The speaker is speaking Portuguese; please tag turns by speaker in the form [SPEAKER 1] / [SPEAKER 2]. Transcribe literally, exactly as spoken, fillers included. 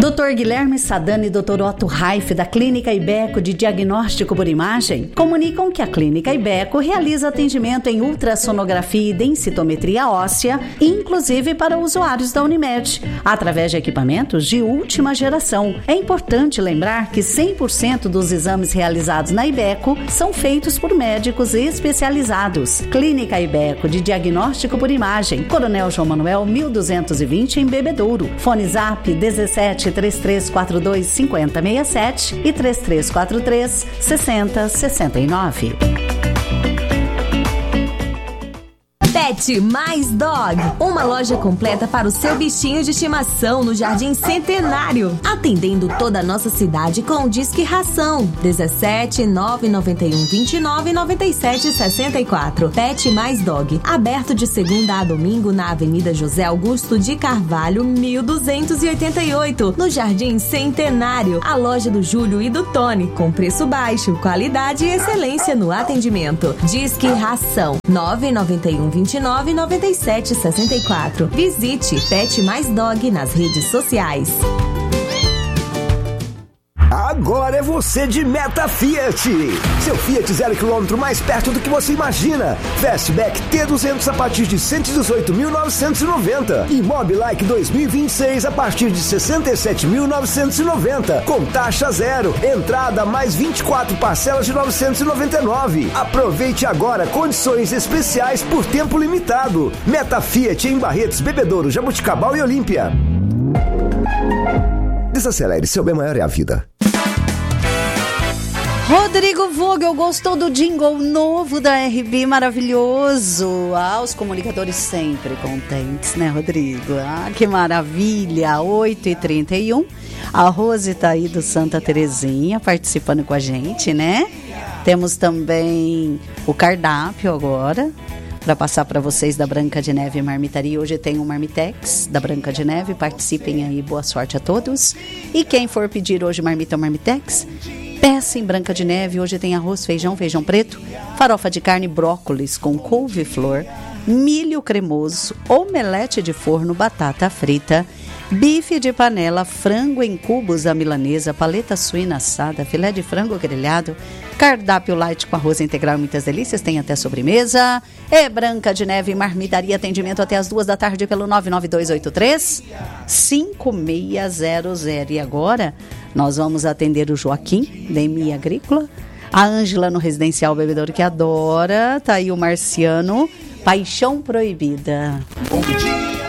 [SPEAKER 1] doutor Guilherme Sadani e doutor Otto Raif, da Clínica Ibeco de Diagnóstico por Imagem, comunicam que a Clínica Ibeco realiza atendimento em ultrassonografia e densitometria óssea, inclusive para usuários da Unimed, através de equipamentos de última geração. É importante lembrar que cem por cento dos exames realizados na Ibeco são feitos por médicos especializados. Clínica Ibeco de Diagnóstico por Imagem, Coronel João Manuel, mil duzentos e vinte, em Bebedouro. Fone Zap dezessete, três três quatro dois, cinco zero seis sete e três três quatro três, seis zero seis nove.
[SPEAKER 2] Pet Mais Dog, uma loja completa para o seu bichinho de estimação no Jardim Centenário, atendendo toda a nossa cidade com o Disque Ração dezessete, nove nove um, vinte e nove, noventa e sete, sessenta e quatro. Pet Mais Dog, aberto de segunda a domingo na Avenida José Augusto de Carvalho, mil duzentos e oitenta e oito, no Jardim Centenário, a loja do Júlio e do Tony, com preço baixo, qualidade e excelência no atendimento. Disque Ração nove nove um, vinte e nove, noventa e sete, sessenta e quatro. Visite Pet Mais Dog nas redes sociais.
[SPEAKER 3] Agora é você de Meta Fiat. Seu Fiat zero quilômetro mais perto do que você imagina. Fastback T duzentos a partir de cento e dezoito mil novecentos e noventa. E Mobilike dois mil e vinte e seis a partir de sessenta e sete mil novecentos e noventa. Com taxa zero. Entrada mais vinte e quatro parcelas de novecentos e noventa e nove. Aproveite agora condições especiais por tempo limitado. Meta Fiat em Barretos, Bebedouro, Jabuticabal e Olímpia. Desacelere, seu bem maior é a vida.
[SPEAKER 1] Rodrigo Vogel gostou do jingle novo da R B, maravilhoso. Ah, os comunicadores sempre contentes, né, Rodrigo? Ah, que maravilha. oito e trinta e um. A Rose tá aí do Santa Terezinha participando com a gente, né? Temos também o cardápio agora para passar para vocês da Branca de Neve Marmitaria. Hoje tem um Marmitex da Branca de Neve. Participem aí, boa sorte a todos. E quem for pedir hoje marmita ou Marmitex, peça em Branca de Neve. Hoje tem arroz, feijão, feijão preto, farofa de carne, brócolis com couve-flor, milho cremoso, omelete de forno, batata frita, bife de panela, frango em cubos à milanesa, paleta suína assada, filé de frango grelhado, cardápio light com arroz integral e muitas delícias, tem até sobremesa. É Branca de Neve Marmitaria, atendimento até as duas da tarde pelo nove nove dois oito três, cinco seis zero zero. E agora nós vamos atender o Joaquim, da E M I Agrícola, a Ângela no Residencial Bebedouro, que adora, tá aí o Marciano, Paixão Proibida.
[SPEAKER 4] Bom dia.